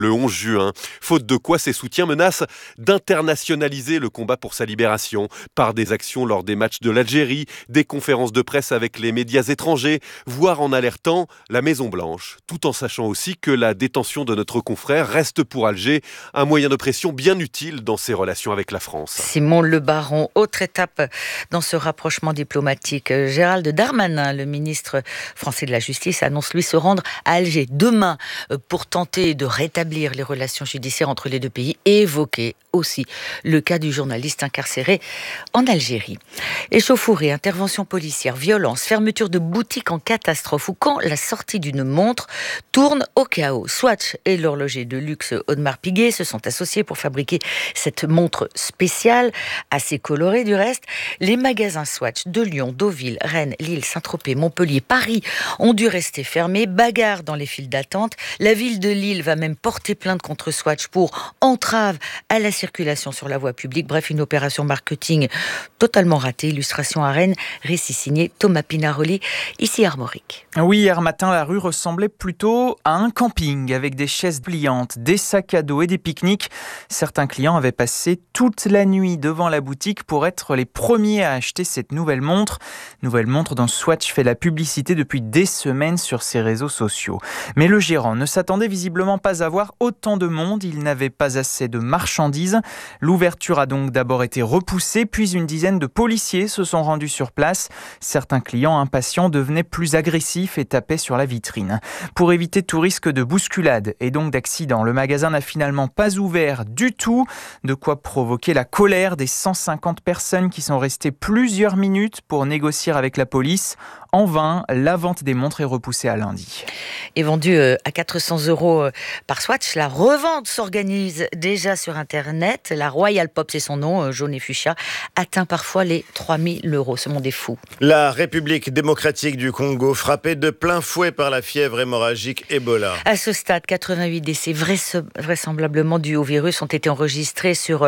le 11 juin. Faute de quoi, ses soutiens menacent d'internationaliser le combat pour sa libération par des actions lors des matchs de l'Algérie, des conférences de presse avec les médias étrangers, voire en alertant la Maison-Blanche, tout en sachant aussi que la détention de notre confrère reste pour Alger un moyen de pression bien utile dans ses relations avec la France. Simon Le Baron, autre étape dans ce rapprochement diplomatique. Gérald Darmanin, le ministre français de la Justice, annonce lui se rendre à Alger demain pour tenter de rétablir les relations judiciaires entre les deux pays et évoquer aussi le cas du journaliste incarcéré en Algérie. Échauffourée, intervention policière, violence, fermeture de boutiques en catastrophe ou quand la sortie d'une montre tourne au chaos. Swatch et l'horloger de luxe Audemars Piguet se sont associés pour fabriquer cette montre spéciale, assez colorée du reste. Les magasins Swatch de Lyon, Deauville, Rennes, Lille, Saint-Tropez, Montpellier, Paris ont dû rester fermés. Bagarre dans les files d'attente. La ville de Lille va même porter plainte contre Swatch pour entrave à la circulation sur la voie publique. Bref, une opération marketing totalement ratée. Illustration à Rennes, récit signé Thomas Pinaroli, ici Armorique. Oui, hier matin, la rue ressemblait plutôt à un camping avec des chaises pliantes, des sacs à dos et des pique-niques. Certains clients avaient passé toute la nuit devant la boutique pour être les premiers à acheter cette nouvelle montre. Nouvelle montre dont Swatch fait la publicité depuis des semaines sur ses réseaux sociaux. Mais le gérant ne s'attendait visiblement pas à voir autant de monde. Il n'avait pas assez de marchandises. L'ouverture a donc d'abord été repoussée, puis une dizaine de policiers se sont rendus sur place. Certains clients impatients devenaient plus agressifs et tapaient sur la vitrine. Pour éviter tout risque de bousculade et donc d'accident, le magasin n'a finalement pas ouvert du tout, de quoi provoquer la colère des 150 personnes qui sont restées plusieurs minutes pour négocier avec la police. En vain, la vente des montres est repoussée à lundi. Et vendue à 400 € par Swatch, la revente s'organise déjà sur Internet. La Royal Pop, c'est son nom, jaune et fuchsia, atteint parfois les 3000 €. Ce monde est fou. La République démocratique du Congo, frappée de plein fouet par la fièvre hémorragique Ebola. À ce stade, 88 décès vraisemblablement dus au virus ont été enregistrés sur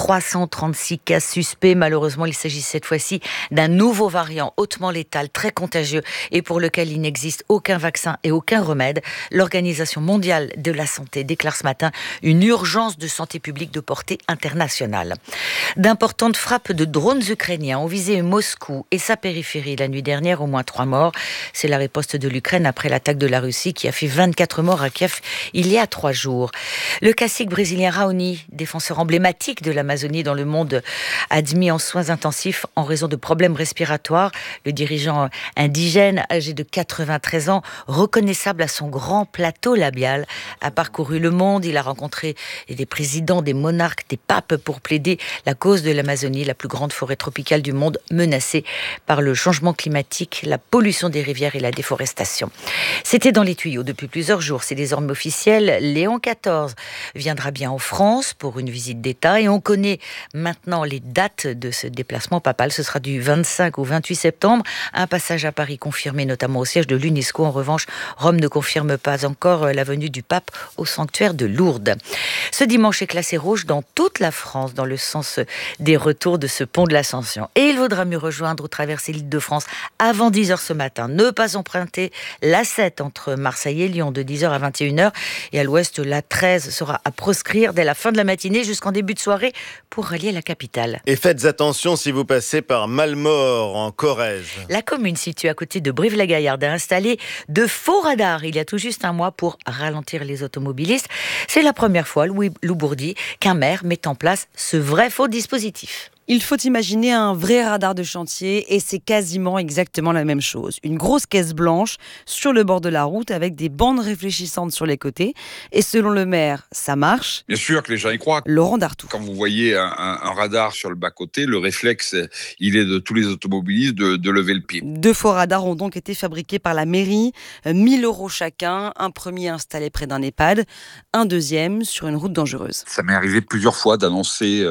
336 cas suspects. Malheureusement, il s'agit cette fois-ci d'un nouveau variant hautement létal, très contagieux et pour lequel il n'existe aucun vaccin et aucun remède. L'Organisation mondiale de la santé déclare ce matin une urgence de santé publique de portée internationale. D'importantes frappes de drones ukrainiens ont visé Moscou et sa périphérie la nuit dernière, au moins 3 morts. C'est la riposte de l'Ukraine après l'attaque de la Russie qui a fait 24 morts à Kiev il y a 3 jours. Le cacique brésilien Raoni, défenseur emblématique de l'Amazonie dans le monde, admis en soins intensifs en raison de problèmes respiratoires. Le dirigeant indigène, âgé de 93 ans, reconnaissable à son grand plateau labial, a parcouru le monde. Il a rencontré des présidents, des monarques, des papes pour plaider la cause de l'Amazonie, la plus grande forêt tropicale du monde, menacée par le changement climatique, la pollution des rivières et la déforestation. C'était dans les tuyaux depuis plusieurs jours. C'est désormais officiel. Léon XIV viendra bien en France pour une visite d'État et on connaît maintenant les dates de ce déplacement papal. Ce sera du 25 au 28 septembre. Un passage à Paris confirmé notamment au siège de l'UNESCO. En revanche, Rome ne confirme pas encore la venue du pape au sanctuaire de Lourdes. Ce dimanche est classé rouge dans toute la France dans le sens des retours de ce pont de l'Ascension. Et il vaudra mieux rejoindre ou traverser l'Île-de-France avant 10h ce matin. Ne pas emprunter la 7 entre Marseille et Lyon de 10h à 21h. Et à l'ouest, la 13 sera à proscrire dès la fin de la matinée jusqu'en début de soirée pour rallier la capitale. Et faites attention si vous passez par Malmort en Corrèze. La commune située à côté de Brive-la-Gaillarde a installé de faux radars il y a tout juste un mois pour ralentir les automobilistes. C'est la première fois, Louis Loubourdi, qu'un maire met en place ce vrai faux dispositif. Il faut imaginer un vrai radar de chantier et c'est quasiment exactement la même chose. Une grosse caisse blanche sur le bord de la route avec des bandes réfléchissantes sur les côtés. Et selon le maire, ça marche. Bien sûr que les gens y croient. Laurent Dartout. Quand vous voyez un radar sur le bas-côté, le réflexe, il est de tous les automobilistes de lever le pied. 2 faux radars ont donc été fabriqués par la mairie. 1 000 € chacun. Un premier installé près d'un EHPAD. Un deuxième sur une route dangereuse. Ça m'est arrivé plusieurs fois d'annoncer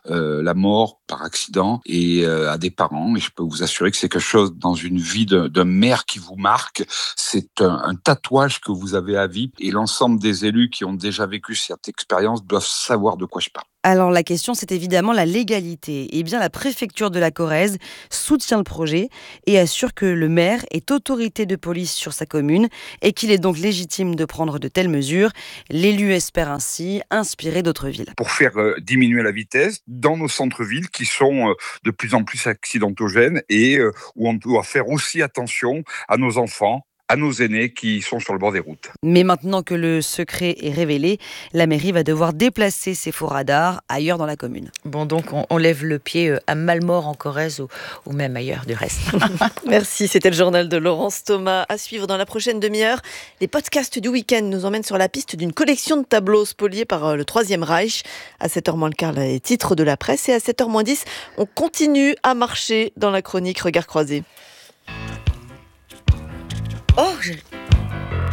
la mort par accident et à des parents. Et je peux vous assurer que c'est quelque chose dans une vie d'un maire qui vous marque. C'est un tatouage que vous avez à vie. Et l'ensemble des élus qui ont déjà vécu cette expérience doivent savoir de quoi je parle. Alors la question, c'est évidemment la légalité. Eh bien, la préfecture de la Corrèze soutient le projet et assure que le maire est autorité de police sur sa commune et qu'il est donc légitime de prendre de telles mesures. L'élu espère ainsi inspirer d'autres villes. Pour faire diminuer la vitesse dans nos centres-villes qui sont de plus en plus accidentogènes et où on doit faire aussi attention à nos enfants, à nos aînés qui sont sur le bord des routes. Mais maintenant que le secret est révélé, la mairie va devoir déplacer ses faux radars ailleurs dans la commune. Bon, donc on lève le pied à Malmort en Corrèze ou même ailleurs du reste. Merci, c'était le journal de Laurence Thomas. À suivre dans la prochaine demi-heure. Les podcasts du week-end nous emmènent sur la piste d'une collection de tableaux spoliés par le Troisième Reich. À 7h moins le quart, les titres de la presse. Et à 7h moins 10, on continue à marcher dans la chronique Regards croisés. Oh,